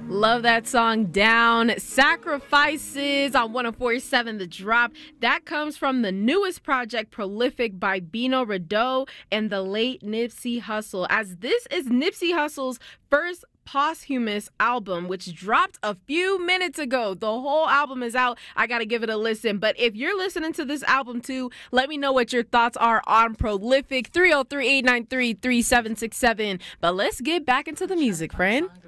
Love that song, Down. Sacrifices on 104.7 The Drop. That comes from the newest project, Prolific, by Bino Rideau and the late Nipsey Hussle, as this is Nipsey Hussle's first posthumous album, which dropped a few minutes ago. The whole album is out. I gotta give it a listen. But if you're listening to this album too, let me know what your thoughts are on Prolific. 303-893-3767. But let's get back into the music, friend.